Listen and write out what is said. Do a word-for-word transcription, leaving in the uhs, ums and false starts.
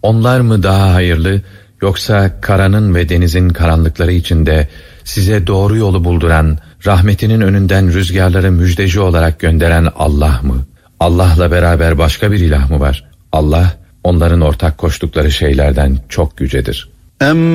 Onlar mı daha hayırlı, yoksa karanın ve denizin karanlıkları içinde size doğru yolu bulduran, rahmetinin önünden rüzgarları müjdeci olarak gönderen Allah mı? Allah'la beraber başka bir ilah mı var? Allah, onların ortak koştukları şeylerden çok yücedir. Em